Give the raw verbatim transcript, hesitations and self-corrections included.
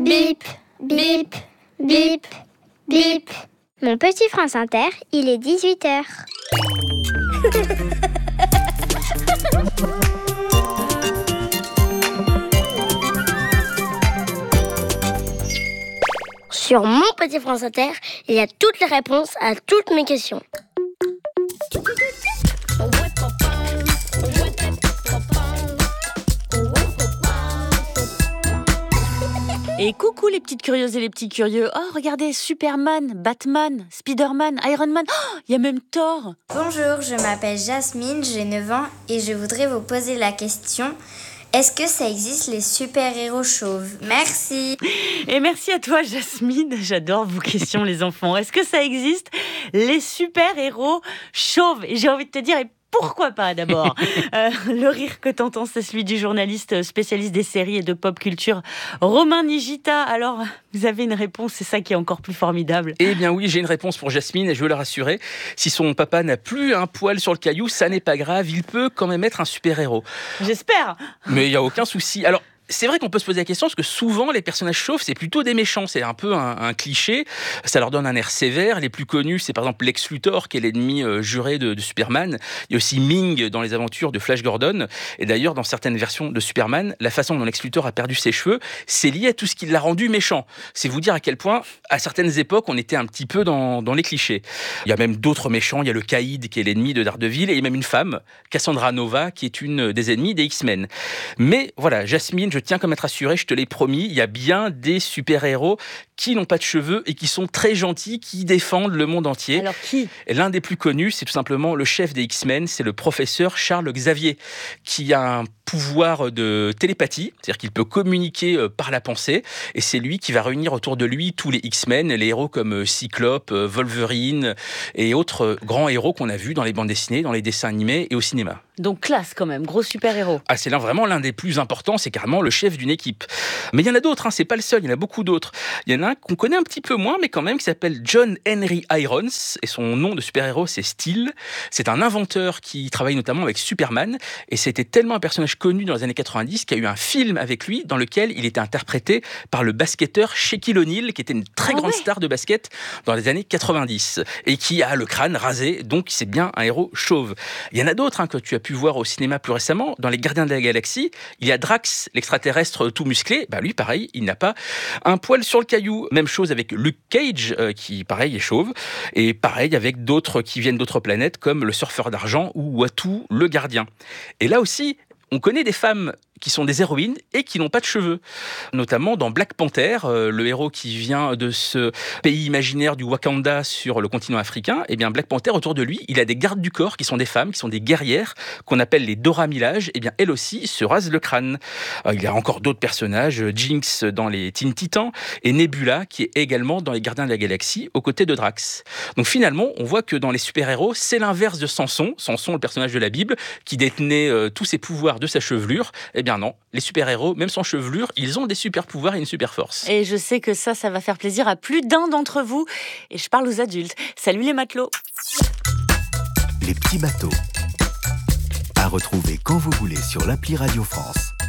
Bip, bip, bip, bip. Mon petit France Inter, il est dix-huit heures. Sur mon petit France Inter, il y a toutes les réponses à toutes mes questions. Et coucou les petites curieuses et les petits curieux. Oh, regardez, Superman, Batman, Spider-Man, Iron Man. Oh, il y a même Thor. Bonjour, je m'appelle Jasmine, j'ai neuf ans et je voudrais vous poser la question: est-ce que ça existe les super-héros chauves? Merci. Et merci à toi Jasmine, j'adore vos questions les enfants. Est-ce que ça existe les super-héros chauves? Et j'ai envie de te dire, et pourquoi pas d'abord? euh, Le rire que t'entends, c'est celui du journaliste spécialiste des séries et de pop culture, Romain Nigita. Alors, vous avez une réponse, c'est ça qui est encore plus formidable. Eh bien oui, j'ai une réponse pour Jasmine et je veux la rassurer. Si son papa n'a plus un poil sur le caillou, ça n'est pas grave, il peut quand même être un super-héros. J'espère. Mais il n'y a aucun souci. Alors, c'est vrai qu'on peut se poser la question parce que souvent les personnages chauves c'est plutôt des méchants, c'est un peu un, un cliché, ça leur donne un air sévère. Les plus connus c'est par exemple Lex Luthor qui est l'ennemi euh, juré de, de Superman. Il y a aussi Ming dans les aventures de Flash Gordon, et d'ailleurs dans certaines versions de Superman, la façon dont Lex Luthor a perdu ses cheveux, c'est lié à tout ce qui l'a rendu méchant. C'est vous dire à quel point à certaines époques on était un petit peu dans, dans les clichés. Il y a même d'autres méchants, il y a le Caïd qui est l'ennemi de Daredevil, et il y a même une femme, Cassandra Nova, qui est une des ennemies des X-Men. Mais voilà, Jasmine, je tiens comme à te rassurer, je te l'ai promis, il y a bien des super-héros qui n'ont pas de cheveux et qui sont très gentils, qui défendent le monde entier. Alors qui? Et l'un des plus connus, c'est tout simplement le chef des X-Men, c'est le professeur Charles Xavier, qui a un pouvoir de télépathie, c'est-à-dire qu'il peut communiquer par la pensée, et c'est lui qui va réunir autour de lui tous les X-Men, les héros comme Cyclope, Wolverine et autres grands héros qu'on a vus dans les bandes dessinées, dans les dessins animés et au cinéma. Donc classe quand même, gros super-héros. Ah, c'est là vraiment l'un des plus importants, c'est carrément le chef d'une équipe. Mais il y en a d'autres, hein, c'est pas le seul, il y en a beaucoup d'autres. Il y en a un qu'on connaît un petit peu moins, mais quand même, qui s'appelle John Henry Irons, et son nom de super-héros, c'est Steel. C'est un inventeur qui travaille notamment avec Superman, et c'était tellement un personnage connu dans les années quatre-vingt-dix qu'il y a eu un film avec lui, dans lequel il était interprété par le basketteur Shaquille O'Neal, qui était une très ah grande ouais. star de basket dans les années quatre-vingt-dix, et qui a le crâne rasé, donc c'est bien un héros chauve. Il y en a d'autres hein, que tu as pu voir au cinéma plus récemment, dans Les Gardiens de la Galaxie, il y a Drax, l'extraterrestre tout musclé, bah lui pareil, il n'a pas un poil sur le caillou. Même chose avec Luke Cage, euh, qui pareil est chauve, et pareil avec d'autres qui viennent d'autres planètes, comme le surfeur d'argent ou Watu, le gardien. Et là aussi, on connaît des femmes qui sont des héroïnes et qui n'ont pas de cheveux. Notamment dans Black Panther, euh, le héros qui vient de ce pays imaginaire du Wakanda sur le continent africain, et bien Black Panther, autour de lui, il a des gardes du corps qui sont des femmes, qui sont des guerrières, qu'on appelle les Dora Milaje, et bien elles aussi se rasent le crâne. Euh, il y a encore d'autres personnages, Jinx dans les Teen Titans, et Nebula qui est également dans les Gardiens de la Galaxie, aux côtés de Drax. Donc finalement, on voit que dans les super-héros, c'est l'inverse de Samson, Samson, le personnage de la Bible, qui détenait euh, tous ses pouvoirs de sa chevelure. Et bien non, les super-héros, même sans chevelure, ils ont des super-pouvoirs et une super-force. Et je sais que ça, ça va faire plaisir à plus d'un d'entre vous. Et je parle aux adultes. Salut les matelots. Les petits bateaux. À retrouver quand vous voulez sur l'appli Radio France.